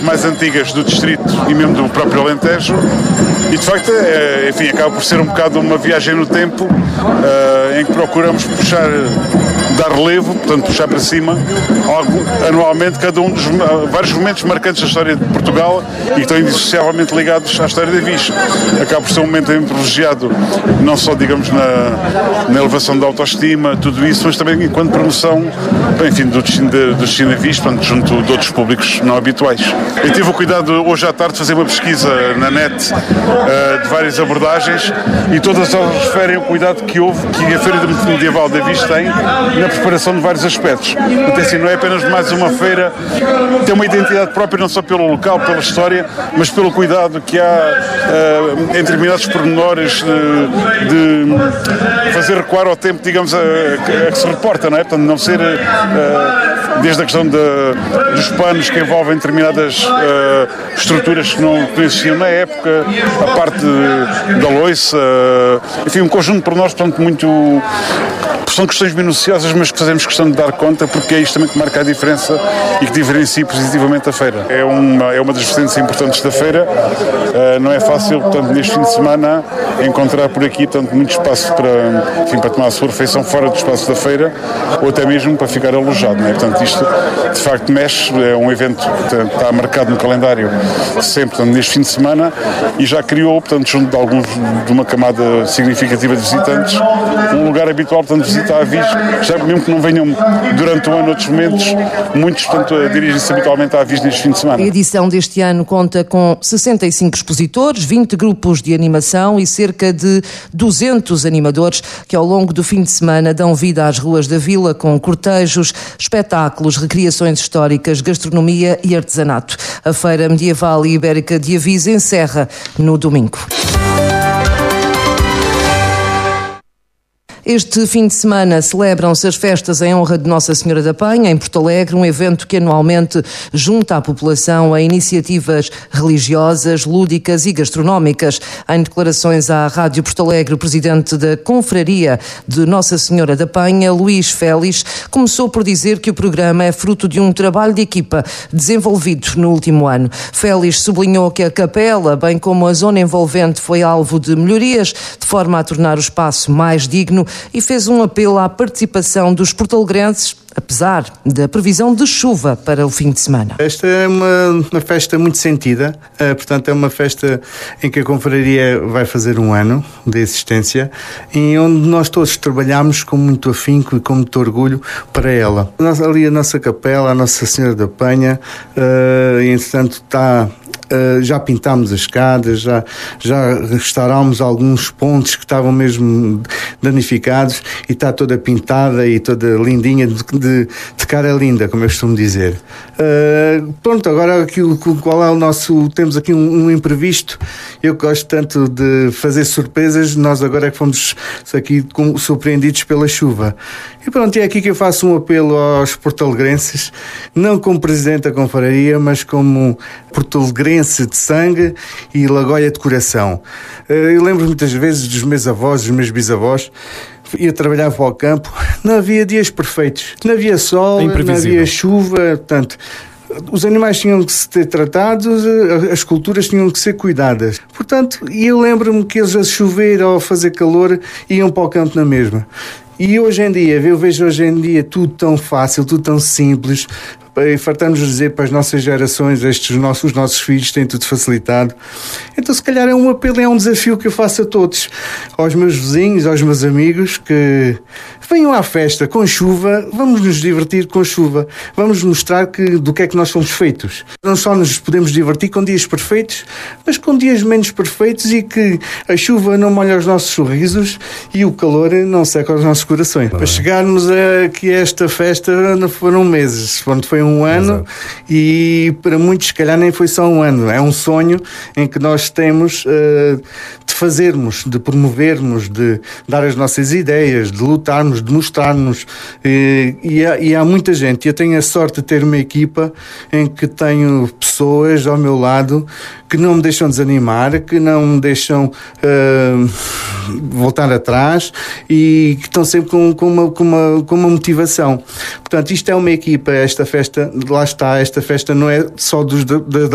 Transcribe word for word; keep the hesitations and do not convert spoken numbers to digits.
mais antigas do distrito e mesmo do próprio Alentejo. E de facto, é, enfim, acaba por ser um bocado uma viagem no tempo, uh, em que procuramos puxar, dar relevo, portanto puxar para cima, algo, anualmente, cada um dos uh, vários momentos marcantes da história de Portugal e que estão indissociavelmente ligados à história da Viz. Acaba por ser um momento privilegiado, não só, digamos, na, na elevação da autoestima, tudo isso, mas também enquanto promoção, enfim, do destino, de, do destino da Viz, portanto, junto de outros públicos não habituais. Eu tive o cuidado hoje à tarde de fazer uma pesquisa na net uh, de várias abordagens e todas elas referem o cuidado que houve, que a Feira Medieval da Viz tem na preparação de vários aspectos. Portanto, assim, não é apenas mais uma feira, tem uma identidade própria não só pelo local, pela história, mas pelo cuidado que há uh, em determinados pormenores uh, de fazer recuar ao tempo, digamos, a, a, a que se reporta, não é? Portanto, não ser uh, desde a questão de, dos panos que envolvem determinadas uh, estruturas que não, que não existiam na época, a parte da loiça, uh, enfim, um conjunto de pormenores, portanto, muito... São questões minuciosas, mas que fazemos questão de dar conta, porque é isto também que marca a diferença e que diferencia positivamente a feira. É uma, é uma das vertentes importantes da feira. Uh, não é fácil, portanto, neste fim de semana, encontrar por aqui, portanto, muito espaço para, enfim, para tomar a sua refeição fora do espaço da feira, ou até mesmo para ficar alojado, não é? Portanto, isto, de facto, mexe. É um evento que está marcado no calendário sempre, portanto, neste fim de semana, e já criou, portanto, junto de alguns, de uma camada significativa de visitantes, um lugar habitual, portanto, de visita à Viz, já mesmo que não venham durante o ano outros momentos, muitos, portanto, dirigem-se habitualmente à Viz neste fim de semana. A edição deste ano conta com sessenta e cinco expositores, vinte grupos de animação e cerca de duzentos animadores que ao longo do fim de semana dão vida às ruas da vila com cortejos, espetáculos, recriações históricas, gastronomia e artesanato. A Feira Medieval e Ibérica de Aviz encerra no domingo. Este fim de semana celebram-se as festas em honra de Nossa Senhora da Penha, em Porto Alegre, um evento que anualmente junta a população a iniciativas religiosas, lúdicas e gastronómicas. Em declarações à Rádio Porto Alegre, o presidente da Confraria de Nossa Senhora da Penha, Luís Félix, começou por dizer que o programa é fruto de um trabalho de equipa desenvolvido no último ano. Félix sublinhou que a capela, bem como a zona envolvente, foi alvo de melhorias, de forma a tornar o espaço mais digno, e fez um apelo à participação dos portalegrenses, apesar da previsão de chuva para o fim de semana. Esta é uma, uma festa muito sentida, uh, portanto é uma festa em que a Confraria vai fazer um ano de existência e onde nós todos trabalhamos com muito afinco e com muito orgulho para ela. Ali a nossa capela, a Nossa Senhora da Penha, uh, e entretanto está... Uh, já pintámos as escadas, já, já restaurámos alguns pontos que estavam mesmo danificados e está toda pintada e toda lindinha, de, de, de cara linda, como eu costumo dizer. Uh, pronto, agora aquilo, qual é o nosso... Temos aqui um, um imprevisto. Eu gosto tanto de fazer surpresas, nós agora é que fomos aqui surpreendidos pela chuva. E pronto, é aqui que eu faço um apelo aos portalegrenses, não como presidente da Confraria, mas como portalegrense de sangue e lagoia de coração. Eu lembro muitas vezes dos meus avós, dos meus bisavós, ia trabalhar para o campo, não havia dias perfeitos, não havia sol, não havia chuva, portanto... Os animais tinham que ser tratados, as culturas tinham que ser cuidadas. Portanto, eu lembro-me que eles a chover ou a fazer calor iam para o campo na mesma. E hoje em dia, eu vejo hoje em dia tudo tão fácil, tudo tão simples. E fartamos de dizer para as nossas gerações, estes nossos, os nossos filhos têm tudo facilitado. Então se calhar é um apelo, é um desafio que eu faço a todos, aos meus vizinhos, aos meus amigos, que venham à festa com chuva, vamos nos divertir com chuva, vamos mostrar que, do que é que nós somos feitos. Não só nos podemos divertir com dias perfeitos, mas com dias menos perfeitos e que a chuva não molha os nossos sorrisos e o calor não seca os nossos corações. Para chegarmos aqui a esta festa não foram meses, quando foi um um ano. Exato. E para muitos se calhar nem foi só um ano, é um sonho em que nós temos uh, de fazermos, de promovermos, de dar as nossas ideias, de lutarmos, de mostrarmos, e, e, há, e há muita gente. Eu tenho a sorte de ter uma equipa em que tenho pessoas ao meu lado que não me deixam desanimar, que não me deixam uh, voltar atrás e que estão sempre com, com, uma, com, uma, com uma motivação. Portanto, isto é uma equipa, esta festa, lá está, esta festa não é só dos, da, da